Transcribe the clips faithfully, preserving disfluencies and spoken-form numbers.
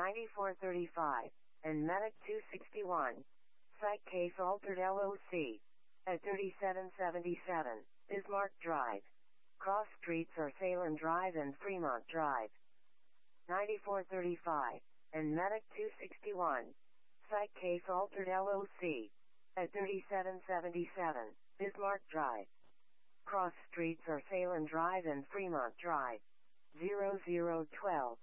ninety-four thirty-five, and Medic two sixty-one. Site case altered L O C. At thirty-seven seventy-seven, Bismarck Drive. Cross streets are Salem Drive and Fremont Drive. ninety-four thirty-five, and Medic two sixty-one. Site case altered L O C. At thirty-seven seventy-seven, Bismarck Drive. Cross streets are Salem Drive and Fremont Drive. zero zero twelve.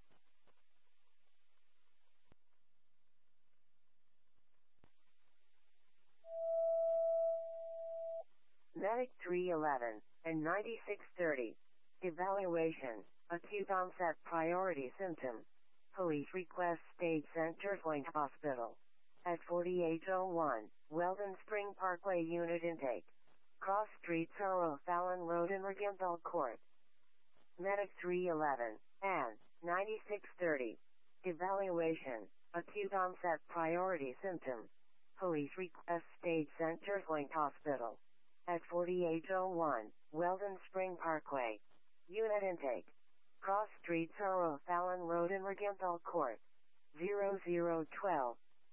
Medic three eleven, and ninety-six thirty. Evaluation. Acute onset priority symptom. Police request stage Center Point Hospital. At forty-eight oh one, Weldon Spring Parkway unit intake. Cross streets are O'Fallon Road and Regenthal Court. Medic three eleven, and ninety-six thirty. Evaluation. Acute onset priority symptom. Police request stage Center Point Hospital. At forty-eight oh one, Weldon Spring Parkway. Unit intake. Cross streets are O'Fallon Road and Regenthal Court. zero zero twelve.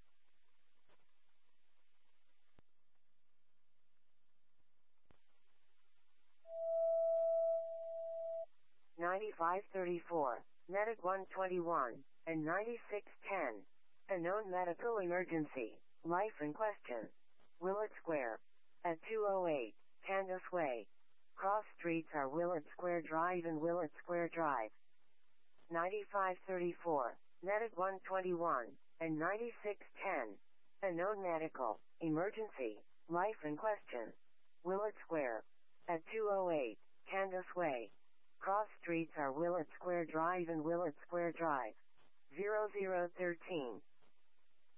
ninety-five thirty-four, Medic one twenty-one, and ninety-six ten. A known medical emergency. Life in question. Willett Square. At two oh eight, Candace Way. Cross streets are Willett Square Drive and Willett Square Drive. ninety-five thirty-four, Medic one twenty-one, and ninety-six ten. A known medical emergency. Life in question. Willett Square. At two oh eight, Candace Way. Cross streets are Willett Square Drive and Willett Square Drive. zero zero thirteen.